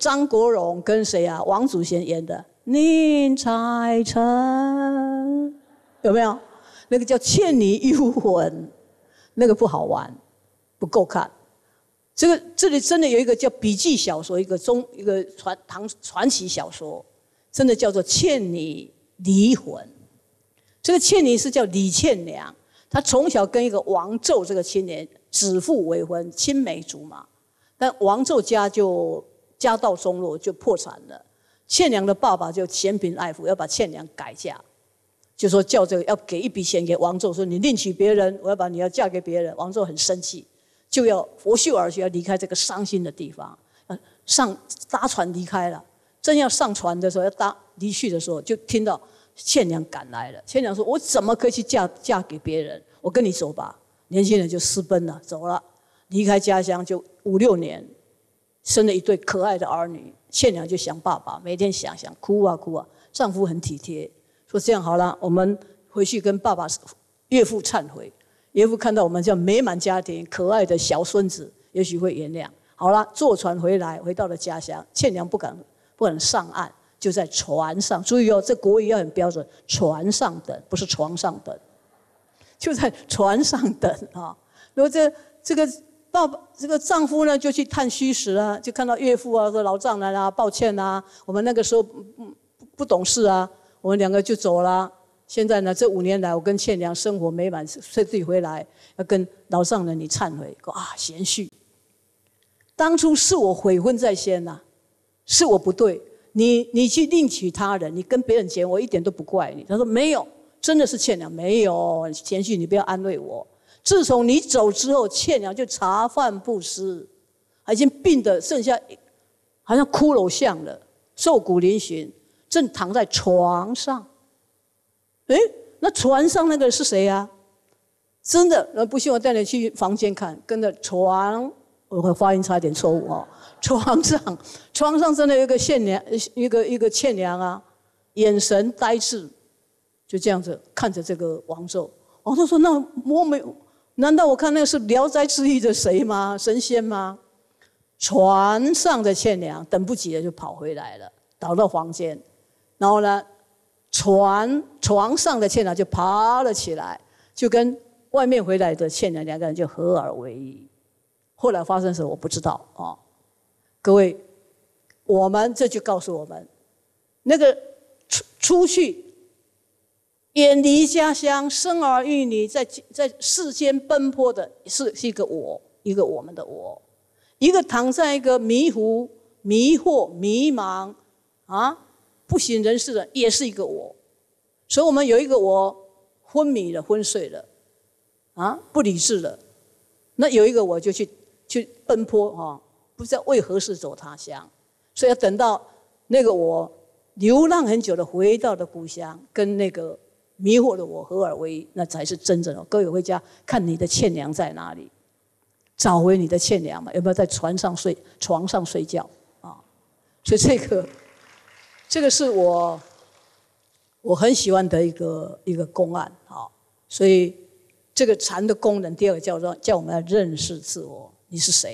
张国荣跟谁啊？王祖贤演的《宁采臣》，有没有？那个叫《倩女幽魂》，那个不好玩，不够看。这里真的有一个叫笔记小说，一个传奇小说，真的叫做《倩女离魂》。这个倩女是叫李倩娘，她从小跟一个王胄这个青年指腹为婚，青梅竹马。但王胄家就家道中落，就破产了。倩娘的爸爸就嫌贫爱富，要把倩娘改嫁，就说叫这个要给一笔钱给王胄，说你另娶别人，我要把你要嫁给别人。王胄很生气，就要拂袖而去，要离开这个伤心的地方，搭船离开了。正要上船的时候，离去的时候，就听到倩娘赶来了。倩娘说：“我怎么可以去嫁给别人？我跟你走吧。”年轻人就私奔了，走了，离开家乡就5、6年，生了一对可爱的儿女。倩娘就想爸爸，每天想哭啊哭啊。丈夫很体贴，说这样好了，我们回去跟爸爸岳父忏悔。岳父看到我们这样美满家庭、可爱的小孙子，也许会原谅。好了，坐船回到了家乡。倩娘不敢上岸，就在船上。注意哦，这国语要很标准，船上等，不是床上等。就在船上等啊。然后这个丈夫呢，就去探虚实啊，就看到岳父啊说：“老丈人啊，抱歉啊，我们那个时候不懂事啊，我们2个就走了。现在呢，这5年来，我跟倩娘生活美满，顺利回来，要跟老丈人你忏悔。”贤婿，当初是我悔婚在先呐，是我不对，你去另娶他人，你跟别人结婚，我一点都不怪你。他说没有，真的是倩娘没有，贤婿你不要安慰我。自从你走之后，倩娘就茶饭不思，已经病得剩下好像骷髅像了，瘦骨嶙峋，正躺在床上。那船上那个是谁啊？真的，不信我带你去房间看，跟着床，我发音差一点错误哦。床上真的有一个倩娘，一个倩娘啊，眼神呆滞，就这样子看着这个王胄。王胄说：“那我没，难道我看那个是《聊斋志异》的谁吗？神仙吗？”船上的倩娘等不及了，就跑回来了，倒到房间，然后呢，床上的倩娘就爬了起来，就跟外面回来的倩娘2个人就合而为一。后来发生什么我不知道啊。各位，我们这就告诉我们，那个出去远离家乡、生儿育女，在世间奔波的是一个我，一个我们的我，一个躺在一个迷糊、迷惑、迷茫啊不省人事的，也是一个我。所以我们有一个我昏迷了、昏睡了，啊，不理智了。那有一个我就去奔波啊，不知道为何事走他乡，所以要等到那个我流浪很久的回到了故乡，跟那个迷惑的我合而为一，那才是真正的。各位回家看你的倩娘在哪里，找回你的倩娘嘛？有没有在床上睡觉啊？所以这个是我很喜欢的一个公案啊。所以这个禅的功能，第2个叫我们要认识自我，你是谁？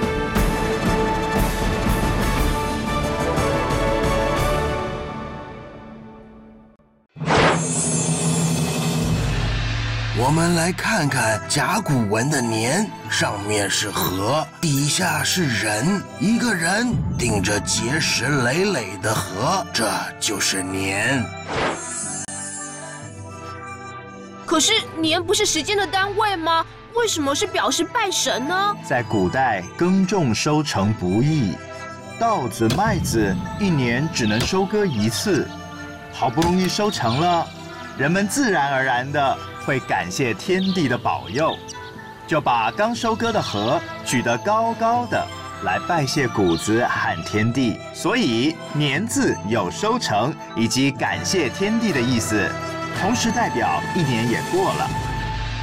我们来看看甲骨文的年，上面是河，底下是人，一个人顶着结实累累的河，这就是年。 可是年不是时间的单位吗？为什么是表示拜神呢？ 在古代，耕种收成不易，稻子、麦子1年只能收割1次，好不容易收成了，人们自然而然的会感谢天地的保佑，就把刚收割的禾举得高高的，来拜谢谷子和天地。所以年字有收成以及感谢天地的意思，同时代表1年也过了。